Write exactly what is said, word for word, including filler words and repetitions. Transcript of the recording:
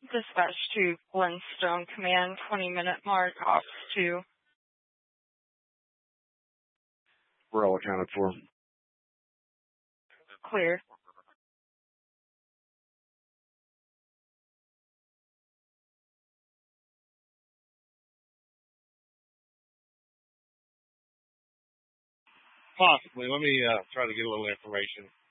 Dispatch to Glenstone Command, twenty minute mark, Ops two. We're all accounted for. Clear. Possibly. Let me uh, try to get a little information.